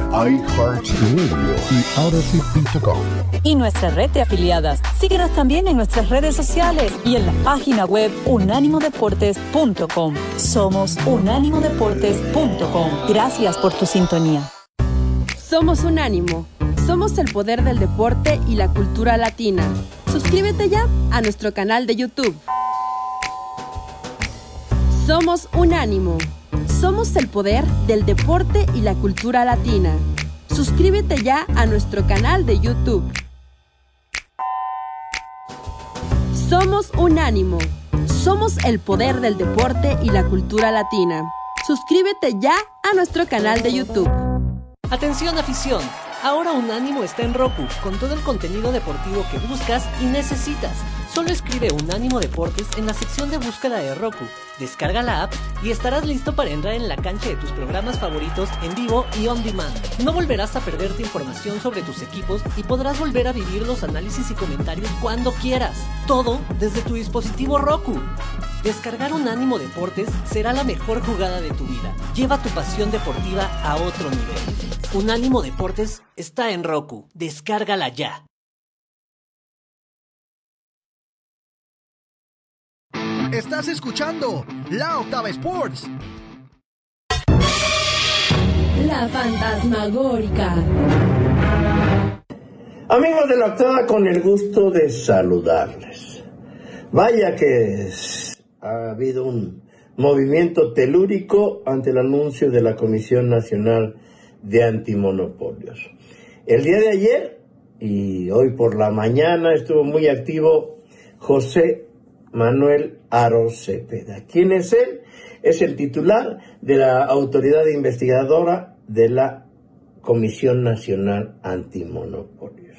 iHeartRadio y Odyssey.com. Y nuestra red de afiliadas. Síguenos también en nuestras redes sociales y en la página web unánimodeportes.com. Somos unánimodeportes.com. Gracias por tu sintonía. Somos Unánimo. Somos el poder del deporte y la cultura latina. Suscríbete ya a nuestro canal de YouTube. Somos Unánimo. Somos el poder del deporte y la cultura latina. Suscríbete ya a nuestro canal de YouTube. Somos Unánimo. Somos el poder del deporte y la cultura latina. Suscríbete ya a nuestro canal de YouTube. Atención afición, ahora Unánimo está en Roku, con todo el contenido deportivo que buscas y necesitas. Solo escribe Unánimo Deportes en la sección de búsqueda de Roku, descarga la app y estarás listo para entrar en la cancha de tus programas favoritos en vivo y on demand. No volverás a perderte información sobre tus equipos y podrás volver a vivir los análisis y comentarios cuando quieras. Todo desde tu dispositivo Roku. Descargar Unánimo Deportes será la mejor jugada de tu vida. Lleva tu pasión deportiva a otro nivel. Unánimo Deportes está en Roku. Descárgala ya. Estás escuchando La Octava Sports. La Fantasmagórica. Amigos de La Octava, con el gusto de saludarles. Vaya que ha habido un movimiento telúrico ante el anuncio de la Comisión Nacional de Antimonopolios. El día de ayer y hoy por la mañana estuvo muy activo José Manuel Aro Cepeda. ¿Quién es él? Es el titular de la autoridad investigadora de la Comisión Nacional Antimonopolios.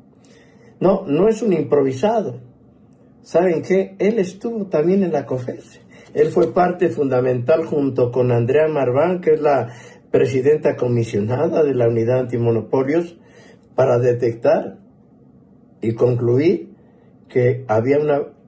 No es un improvisado. ¿Saben qué? Él estuvo también en la COFESE. Él fue parte fundamental junto con Andrea Marván, que es la presidenta comisionada de la Unidad Antimonopolios, para detectar y concluir que había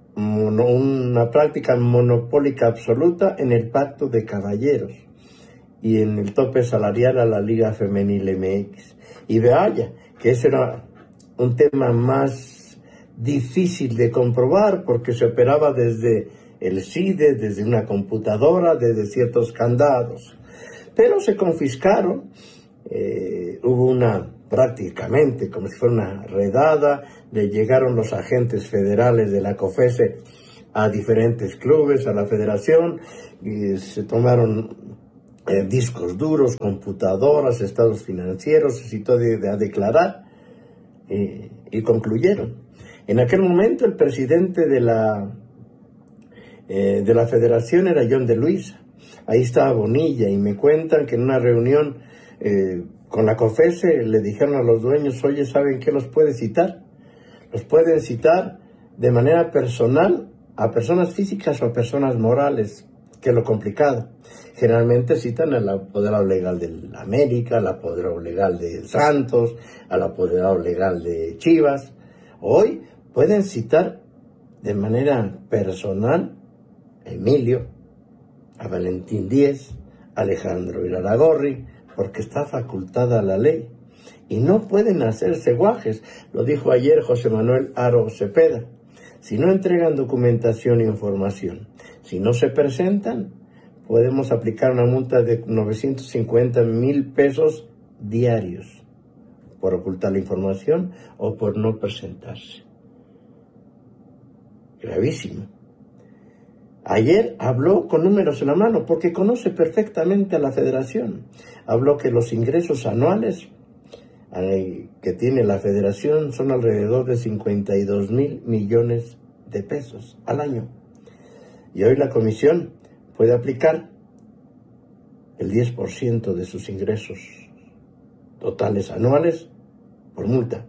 una práctica monopólica absoluta en el Pacto de Caballeros y en el tope salarial a la Liga Femenil MX. Y vaya, que ese era un tema más difícil de comprobar porque se operaba desde el CIDE, desde una computadora, desde ciertos candados. Pero se confiscaron, hubo prácticamente como si fuera una redada, le llegaron los agentes federales de la COFESE a diferentes clubes, a la federación, y se tomaron discos duros, computadoras, estados financieros, se citó a declarar y concluyeron. En aquel momento el presidente de la federación era John de Luisa. Ahí estaba Bonilla y me cuentan que en una reunión con la COFESE le dijeron a los dueños: oye, ¿saben qué los puede citar? Los pueden citar de manera personal a personas físicas o a personas morales, que es lo complicado. Generalmente citan al apoderado legal de América, al apoderado legal de Santos, al apoderado legal de Chivas. Hoy pueden citar de manera personal a Emilio, a Valentín Díez, a Alejandro Iraragorri, porque está facultada la ley. Y no pueden hacerse guajes, lo dijo ayer José Manuel Aro Cepeda. Si no entregan documentación e información, si no se presentan, podemos aplicar una multa de 950,000 pesos diarios por ocultar la información o por no presentarse. Gravísimo. Ayer habló con números en la mano porque conoce perfectamente a la federación. Habló que los ingresos anuales que tiene la federación son alrededor de 52,000 millones de pesos al año. Y hoy la comisión puede aplicar el 10% de sus ingresos totales anuales por multa.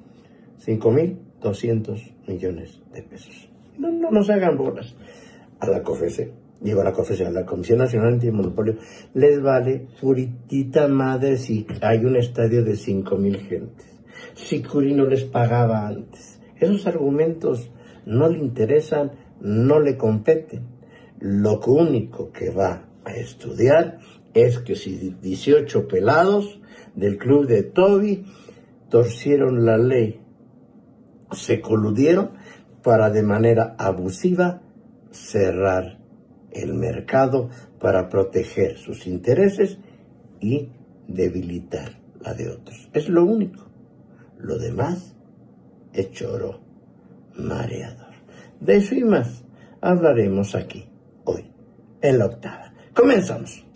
5,200 millones de pesos. No nos hagan bolas. A la COFESE, a la Comisión Nacional Antimonopolio, les vale puritita madre si hay un estadio de 5,000 gentes. Si Curi no les pagaba antes. Esos argumentos no le interesan, no le competen. Lo único que va a estudiar es que si 18 pelados del club de Toby torcieron la ley, se coludieron para de manera abusiva cerrar el mercado para proteger sus intereses y debilitar la de otros. Es lo único. Lo demás es choro mareador. De eso y más hablaremos aquí, hoy, en La Octava. Comenzamos.